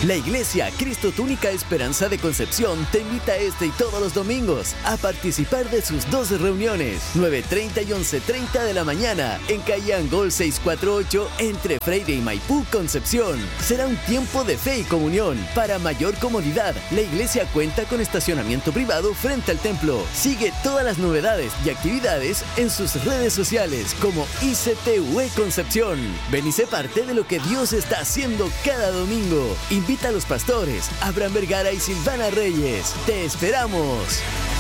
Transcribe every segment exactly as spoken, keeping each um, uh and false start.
La Iglesia Cristo Tu Única Esperanza de Concepción te invita este y todos los domingos a participar de sus dos reuniones, nueve treinta y once treinta de la mañana, en calle Angol seiscientos cuarenta y ocho, entre Freire y Maipú, Concepción. Será un tiempo de fe y comunión. Para mayor comodidad, la iglesia cuenta con estacionamiento privado frente al templo. Sigue todas las novedades y actividades en sus redes sociales como I C T U E Concepción. Ven y sé parte de lo que Dios está haciendo cada domingo. Invita a los pastores Abraham Vergara y Silvana Reyes. ¡Te esperamos!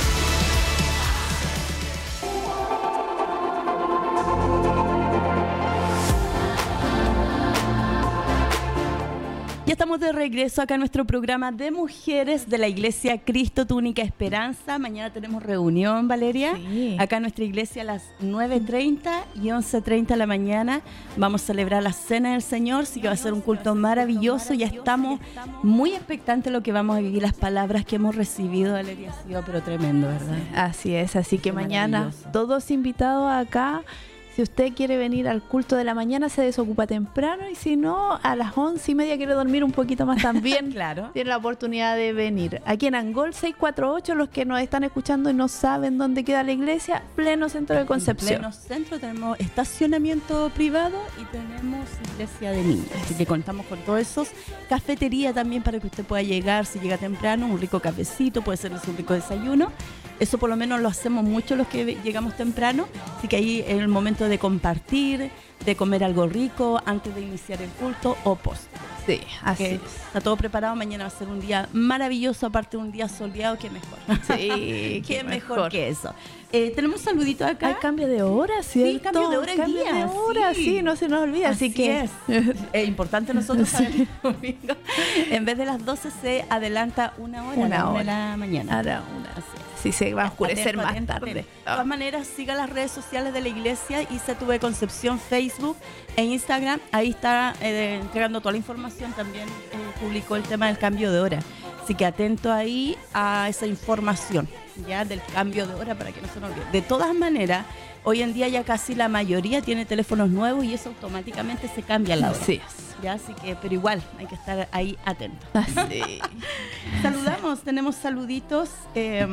Ya estamos de regreso acá en nuestro programa de mujeres de la Iglesia Cristo Tu Única Esperanza. Mañana tenemos reunión, Valeria. Sí. Acá en nuestra iglesia a las nueve treinta y once treinta de la mañana. Vamos a celebrar la Cena del Señor, así que va a ser un culto maravilloso. Ya estamos muy expectantes de lo que vamos a vivir. Las palabras que hemos recibido, Valeria, ha sido pero tremendo, ¿verdad? Así es, así que mañana todos invitados acá. Si usted quiere venir al culto de la mañana, se desocupa temprano, y si no, a las once y media quiere dormir un poquito más también, claro, tiene la oportunidad de venir. Aquí en Angol seiscientos cuarenta y ocho, los que nos están escuchando y no saben dónde queda la iglesia, pleno centro de Concepción. En pleno centro tenemos estacionamiento privado y tenemos iglesia de niños. Así que contamos con todos esos. Cafetería también para que usted pueda llegar, si llega temprano, un rico cafecito, puede ser un rico desayuno. Eso por lo menos lo hacemos mucho los que llegamos temprano, así que ahí en el momento de compartir, de comer algo rico antes de iniciar el culto o post. Sí, así que es. Está todo preparado, mañana va a ser un día maravilloso, aparte de un día soleado, qué mejor. Sí, qué mejor, mejor que eso. Eh, tenemos un saludito acá. Hay cambio de hora, ¿cierto? Sí, cambio de hora en cambio día. de hora, sí. sí, no se nos olvida. Así, así que es. Es importante nosotros saber el domingo. En vez de las doce se adelanta una hora, una a la hora de la mañana. A la una, así es. Sí, se va a oscurecer atento, más atento, tarde. Atento. De todas maneras, siga las redes sociales de la iglesia, I C T U E Concepción, Facebook e Instagram. Ahí está eh, entregando toda la información. También eh, publicó el tema del cambio de hora. Así que atento ahí a esa información, ya, del cambio de hora, para que no se nos olvide. De todas maneras, hoy en día ya casi la mayoría tiene teléfonos nuevos y eso automáticamente se cambia la hora. Así es. Ya, así que, pero igual hay que estar ahí atentos. Así. Saludamos, tenemos saluditos. Eh,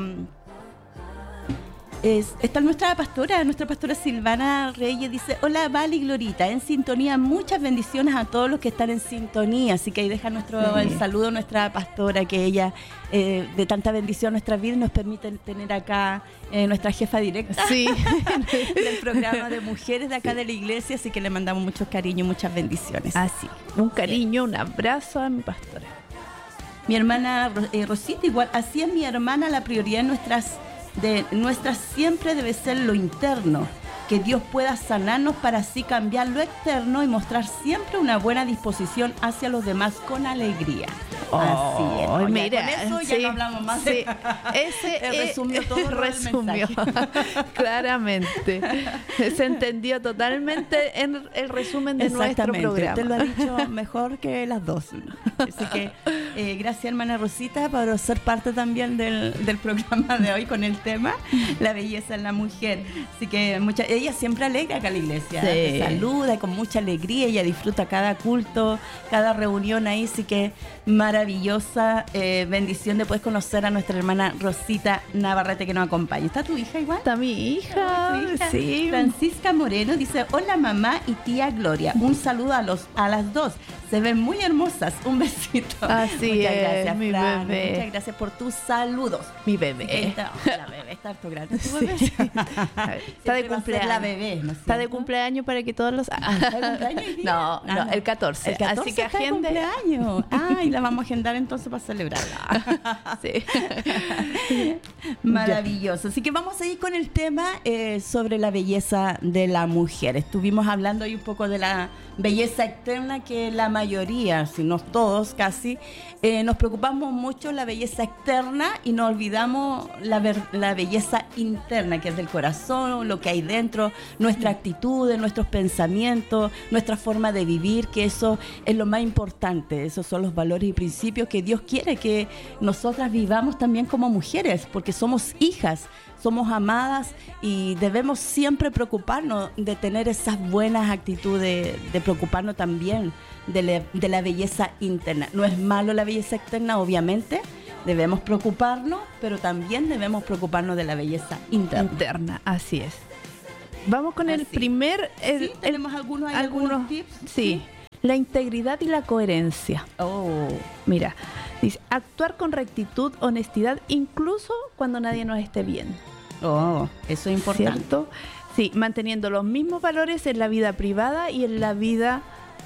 Es, está nuestra pastora, nuestra pastora Silvana Reyes, dice: hola Val y Glorita, en sintonía, muchas bendiciones a todos los que están en sintonía. Así que ahí deja nuestro sí. el saludo a nuestra pastora, que ella eh, de tanta bendición a nuestra vida nos permite tener acá eh, nuestra jefa directa sí. del programa de mujeres de acá sí. de la iglesia, así que le mandamos mucho cariño y muchas bendiciones. Así, un cariño, un abrazo a mi pastora. Mi hermana eh, Rosita, igual, así es mi hermana, la prioridad en nuestras de nuestra siempre debe ser lo interno, que Dios pueda sanarnos para así cambiar lo externo y mostrar siempre una buena disposición hacia los demás con alegría. Oh, así es, ¿no? Mira, con eso sí, ya no hablamos más. Sí. Ese eh, resumió todo resumió claramente. Se entendió totalmente en el resumen de nuestro programa. Usted lo ha dicho mejor que las dos. Así que eh, gracias, hermana Rosita, por ser parte también del, del programa de hoy con el tema la belleza en la mujer. Así que mucha, ella siempre alegra acá a la iglesia. Sí. Te saluda con mucha alegría. Ella disfruta cada culto, cada reunión ahí. Así que maravillosa eh, bendición de poder conocer a nuestra hermana Rosita Navarrete, que nos acompaña. ¿Está tu hija igual? Está mi hija, ¿Tu hija? Sí. Francisca Moreno dice: hola mamá y tía Gloria, un saludo a los a las dos, se ven muy hermosas, un besito. Así muchas es, gracias, mi Fran. bebé. Muchas gracias por tus saludos. Mi bebé. Está, la bebé está harto grande. ¿Tu Sí. bebé? Está de cumpleaños. La bebé, ¿no es Está de cierto? cumpleaños para que todos los... Ah, ¿está de cumpleaños hoy día? No, no, Ah, no. el catorce. El catorce Así que está de agende. cumpleaños. Ay, la vamos a agendar entonces para celebrarla. Sí. Maravilloso. Así que vamos a ir con el tema eh, sobre la belleza de la mujer. Estuvimos hablando ahí un poco de la belleza externa, que la mayoría, si no todos casi, eh, nos preocupamos mucho la belleza externa y nos olvidamos la, ver, la belleza interna, que es del corazón, lo que hay dentro, nuestra actitud, nuestros pensamientos, nuestra forma de vivir, que eso es lo más importante. Esos son los valores y principios que Dios quiere que nosotras vivamos también como mujeres, porque somos hijas, somos amadas y debemos siempre preocuparnos de tener esas buenas actitudes, de preocuparnos también de, le, de la belleza interna. No es malo la belleza externa, obviamente, debemos preocuparnos, pero también debemos preocuparnos de la belleza interna. Interna, así es. Vamos con Así. el primer... El, ¿Sí? ¿Tenemos algunos, hay algunos, algunos tips? Sí. sí, la integridad y la coherencia. Oh. Mira, dice, actuar con rectitud, honestidad, incluso cuando nadie nos esté viendo. Oh, eso es importante. ¿Cierto? Sí, manteniendo los mismos valores en la vida privada y en la vida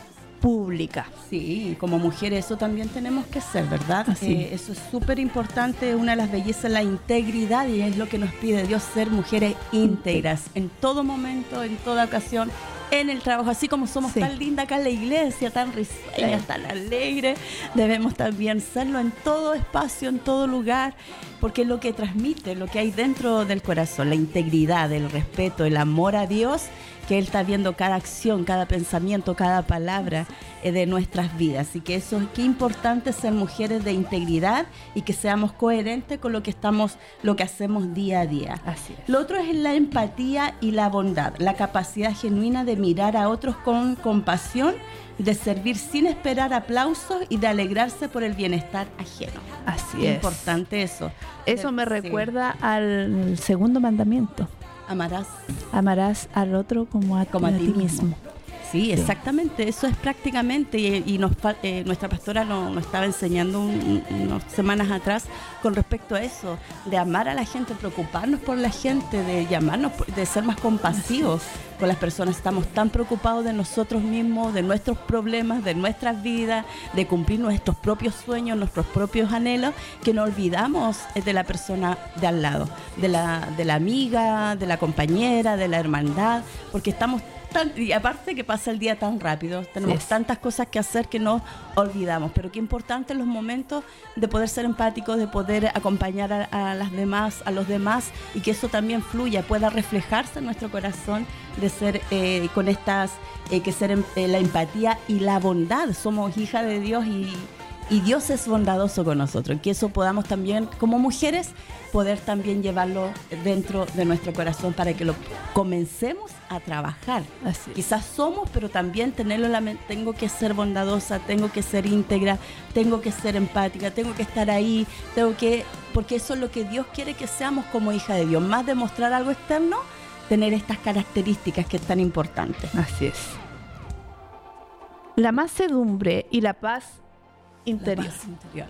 pública. Sí, como mujeres eso también tenemos que hacer, ¿verdad? Así. Eh, eso es súper importante, una de las bellezas, la integridad, y es lo que nos pide Dios, ser mujeres íntegras en todo momento, en toda ocasión, en el trabajo, así como somos Sí. tan lindas acá en la iglesia, tan risueñas, Sí. tan alegres, debemos también serlo en todo espacio, en todo lugar, porque es lo que transmite, lo que hay dentro del corazón, la integridad, el respeto, el amor a Dios, que Él está viendo cada acción, cada pensamiento, cada palabra eh, de nuestras vidas. Así que eso, qué importante ser mujeres de integridad y que seamos coherentes con lo que estamos, lo que hacemos día a día. Así es. Lo otro es la empatía y la bondad, la capacidad genuina de mirar a otros con compasión, de servir sin esperar aplausos y de alegrarse por el bienestar ajeno. Así Qué es. importante eso. Eso me Sí. recuerda al segundo mandamiento. Amarás Amarás al otro como a, como a ti mismo. Sí, exactamente, eso es prácticamente, y, y nos, fa- eh, nuestra pastora nos, nos estaba enseñando un, un, unas semanas atrás con respecto a eso, de amar a la gente, preocuparnos por la gente, de llamarnos, de ser más compasivos con las personas. Estamos tan preocupados de nosotros mismos, de nuestros problemas, de nuestras vidas, de cumplir nuestros propios sueños, nuestros propios anhelos, que nos olvidamos de la persona de al lado, de la, de la amiga, de la compañera, de la hermandad, porque estamos tan, y aparte que pasa el día tan rápido, tenemos Sí. tantas cosas que hacer que nos olvidamos, pero qué importante los momentos de poder ser empáticos, de poder acompañar a, a las demás, a los demás, y que eso también fluya, pueda reflejarse en nuestro corazón, de ser eh, con estas, eh, que ser eh, la empatía y la bondad. Somos hijas de Dios y Y Dios es bondadoso con nosotros, que eso podamos también, como mujeres, poder también llevarlo dentro de nuestro corazón para que lo comencemos a trabajar. Así es. Quizás somos, pero también tenerlo en la mente, tengo que ser bondadosa, tengo que ser íntegra, tengo que ser empática, tengo que estar ahí, tengo que, porque eso es lo que Dios quiere que seamos como hija de Dios, más de mostrar algo externo, tener estas características que es tan importante. Así es. La mansedumbre y la paz interior. La paz interior.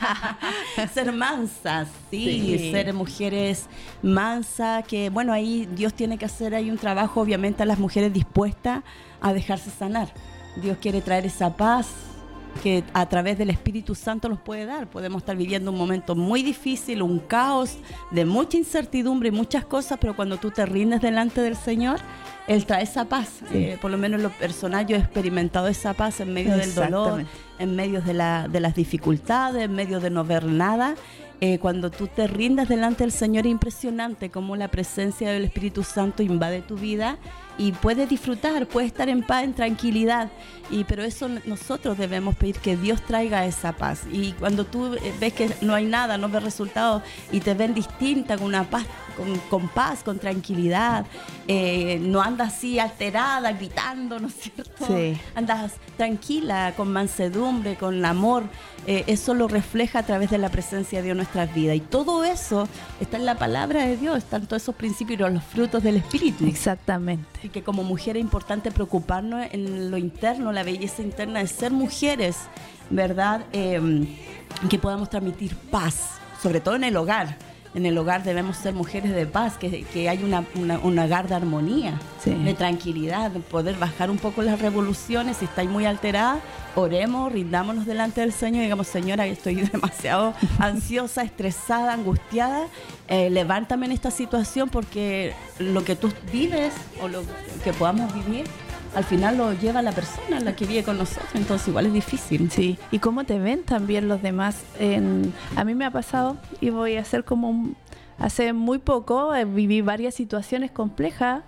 Ser mansas, sí, Sí. ser mujeres mansas, que bueno, ahí Dios tiene que hacer ahí un trabajo, obviamente, a las mujeres dispuestas a dejarse sanar. Dios quiere traer esa paz que a través del Espíritu Santo nos puede dar. Podemos estar viviendo un momento muy difícil, un caos de mucha incertidumbre y muchas cosas, pero cuando tú te rindes delante del Señor, Él trae esa paz. Sí. Eh, por lo menos en lo personal yo he experimentado esa paz en medio del dolor, Exactamente. en medio de, la, de las dificultades, en medio de no ver nada. Eh, cuando tú te rindas delante del Señor, es impresionante cómo la presencia del Espíritu Santo invade tu vida y puedes disfrutar, puedes estar en paz, en tranquilidad. Y, pero eso nosotros debemos pedir, que Dios traiga esa paz. Y cuando tú eh, ves que no hay nada, no ves resultados y te ven distinta, con una paz, con, con paz, con tranquilidad, eh, no andas así alterada, gritando, ¿no es cierto? Sí. Andas tranquila, con mansedumbre, con amor. Eh, eso lo refleja a través de la presencia de Dios en nuestras vidas. Y todo eso está en la palabra de Dios, están todos esos principios y los frutos del Espíritu. Exactamente. Así que como mujer es importante preocuparnos en lo interno, la belleza interna de ser mujeres, ¿verdad? Eh, que podamos transmitir paz, sobre todo en el hogar. En el hogar debemos ser mujeres de paz, que, que hay una, una, un hogar de armonía, Sí. de tranquilidad, de poder bajar un poco las revoluciones. Si estáis muy alteradas, oremos, rindámonos delante del Señor y digamos: Señora, estoy demasiado ansiosa, estresada, angustiada, eh, levántame en esta situación, porque lo que tú vives o lo que podamos vivir, al final lo lleva la persona, la que vive con nosotros, entonces igual es difícil. Sí, y cómo te ven también los demás. En, a mí me ha pasado, y voy a hacer como un, hace muy poco, eh, viví varias situaciones complejas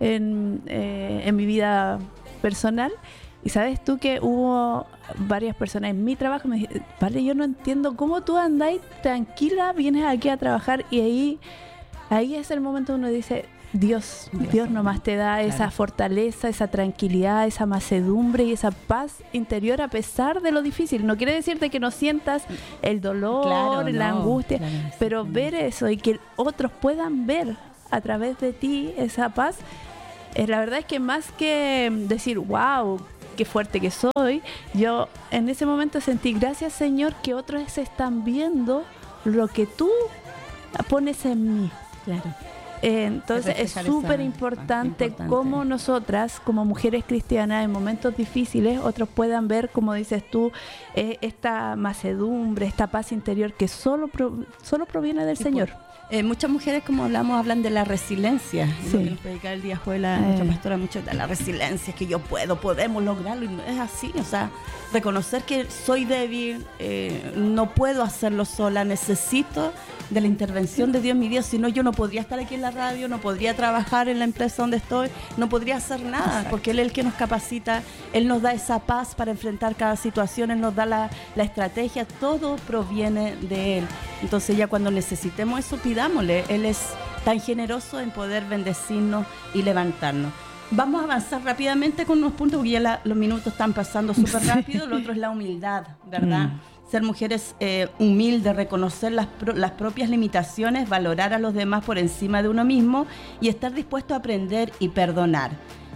en, eh, en mi vida personal. Y sabes tú que hubo varias personas en mi trabajo que me dijeron: vale, yo no entiendo cómo tú andáis tranquila, vienes aquí a trabajar. Y ahí, ahí es el momento donde uno dice: Dios, Dios, Dios nomás te da claro. esa fortaleza, esa tranquilidad, esa mansedumbre y esa paz interior a pesar de lo difícil. No quiere decirte que no sientas el dolor, claro, la no, angustia, claro, pero sí, ver eso y que otros puedan ver a través de ti esa paz, eh, la verdad es que más que decir, wow, qué fuerte que soy, yo en ese momento sentí, gracias Señor, que otros están viendo lo que tú pones en mí. Claro. Eh, entonces es súper importante cómo nosotras, como mujeres cristianas, en momentos difíciles, otros puedan ver, como dices tú, eh, esta mansedumbre, esta paz interior que solo, pro, solo proviene del sí, Señor. Pues. Eh, muchas mujeres, como hablamos, hablan de la resiliencia. Sí. Lo que nos predicaba el día jueves la, eh. nuestra pastora, mucho de la resiliencia, que yo puedo, podemos lograrlo, y no es así. O sea, reconocer que soy débil, eh, no puedo hacerlo sola, necesito de la intervención de Dios en mi vida, si no yo no podría estar aquí en la radio, no podría trabajar en la empresa donde estoy, no podría hacer nada. Exacto. Porque Él es el que nos capacita, Él nos da esa paz para enfrentar cada situación, Él nos da la, la estrategia, todo proviene de Él. Entonces ya cuando necesitemos eso, pidámosle, Él es tan generoso en poder bendecirnos y levantarnos. Vamos a avanzar rápidamente con unos puntos porque ya la, los minutos están pasando súper rápido. Lo otro es la humildad, ¿verdad? Mm. Ser mujeres eh, humildes, reconocer las, pro, las propias limitaciones, valorar a los demás por encima de uno mismo y estar dispuesto a aprender y perdonar.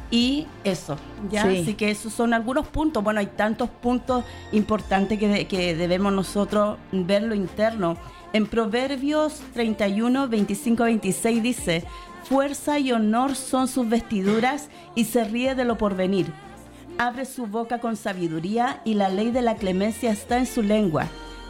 Y eso, ¿ya? Sí. Así que esos son algunos puntos. Bueno, hay tantos puntos importantes que, de, que debemos nosotros ver lo interno. En Proverbios treinta y uno, veinticinco a veintiséis dice: fuerza y honor son sus vestiduras y se ríe de lo porvenir. Abre su boca con sabiduría y la ley de la clemencia está en su lengua.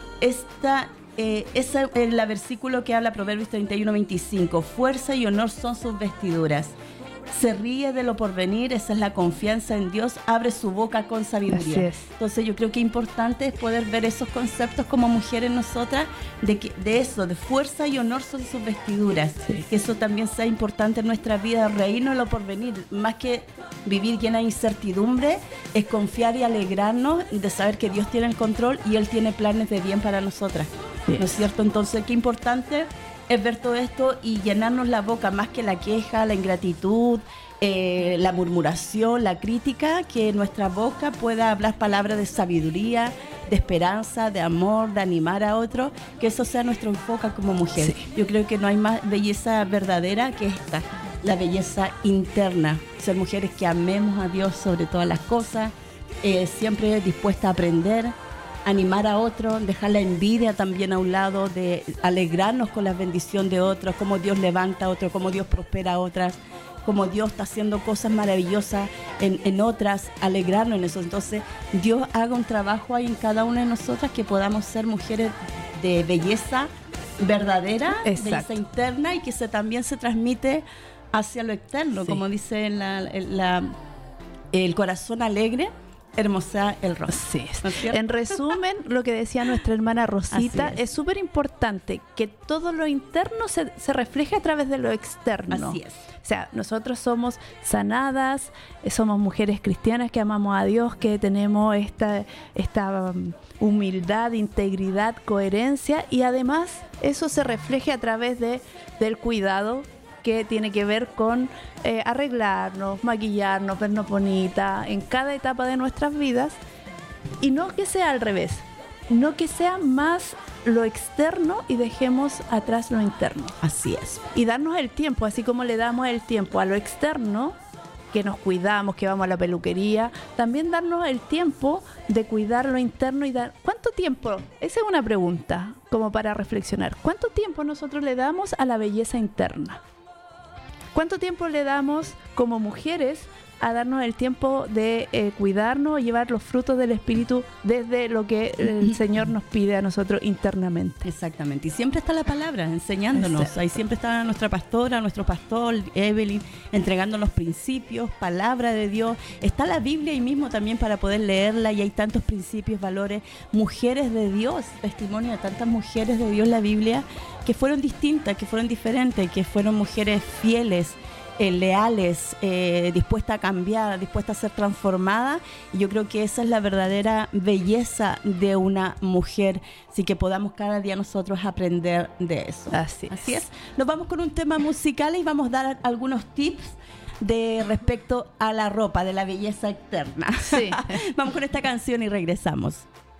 Esta eh, es el versículo que habla Proverbios treinta y uno, veinticinco. Fuerza y honor son sus vestiduras. Se ríe de lo porvenir, esa es la confianza en Dios, abre su boca con sabiduría. Entonces yo creo que importante es poder ver esos conceptos como mujeres nosotras, de, que, de eso, de fuerza y honor son sus vestiduras, sí. Que eso también sea importante en nuestra vida, reírnos de lo porvenir, más que vivir llena de incertidumbre, es confiar y alegrarnos de saber que Dios tiene el control y Él tiene planes de bien para nosotras, sí. ¿No es cierto? Entonces qué importante es ver todo esto y llenarnos la boca, más que la queja, la ingratitud, eh, la murmuración, la crítica, que nuestra boca pueda hablar palabras de sabiduría, de esperanza, de amor, de animar a otros, que eso sea nuestro enfoque como mujer. Sí. Yo creo que no hay más belleza verdadera que esta, la belleza interna, ser mujeres que amemos a Dios sobre todas las cosas, eh, siempre dispuestas a aprender, animar a otros, dejar la envidia también a un lado, de alegrarnos con la bendición de otros, cómo Dios levanta a otros, cómo Dios prospera a otras, cómo Dios está haciendo cosas maravillosas en, en otras, alegrarnos en eso. Entonces, Dios haga un trabajo ahí en cada una de nosotras, que podamos ser mujeres de belleza verdadera, exacto, belleza interna, y que se, también se transmite hacia lo externo, sí. Como dice la, la, el corazón alegre hermosa el rostro. Sí. ¿No es cierto? En resumen, lo que decía nuestra hermana Rosita, es súper importante que todo lo interno se, se refleje a través de lo externo. Así es. O sea, nosotros somos sanadas, somos mujeres cristianas que amamos a Dios, que tenemos esta, esta um, humildad, integridad, coherencia, y además eso se refleje a través de, del cuidado, que tiene que ver con eh, arreglarnos, maquillarnos, vernos bonitas en cada etapa de nuestras vidas, y no que sea al revés, no que sea más lo externo y dejemos atrás lo interno. Así es. Y darnos el tiempo, así como le damos el tiempo a lo externo, que nos cuidamos, que vamos a la peluquería, también darnos el tiempo de cuidar lo interno y dar... ¿Cuánto tiempo? Esa es una pregunta como para reflexionar. ¿Cuánto tiempo nosotros le damos a la belleza interna? ¿Cuánto tiempo le damos como mujeres a darnos el tiempo de eh, cuidarnos y llevar los frutos del Espíritu desde lo que el Señor nos pide a nosotros internamente? Exactamente. Y siempre está la palabra enseñándonos. Exacto. Ahí siempre está nuestra pastora, nuestro pastor, Evelyn, entregándonos principios, palabra de Dios. Está la Biblia ahí mismo también para poder leerla, y hay tantos principios, valores. Mujeres de Dios, testimonio de tantas mujeres de Dios en la Biblia que fueron distintas, que fueron diferentes, que fueron mujeres fieles, eh, leales, eh, dispuestas a cambiar, dispuestas a ser transformadas. Y yo creo que esa es la verdadera belleza de una mujer. Así que podamos cada día nosotros aprender de eso. Así es. Así es. Nos vamos con un tema musical y vamos a dar algunos tips de respecto a la ropa, de la belleza externa. Sí. Vamos con esta canción y regresamos.